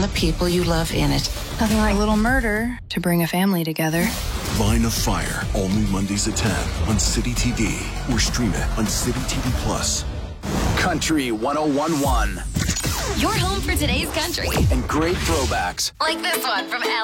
people you love in it. Nothing like a little murder to bring a family together. Line of Fire, only Mondays at 10 on City TV or stream it on City TV Plus. Country 101.1. Your home for today's country. And great throwbacks. Like this one from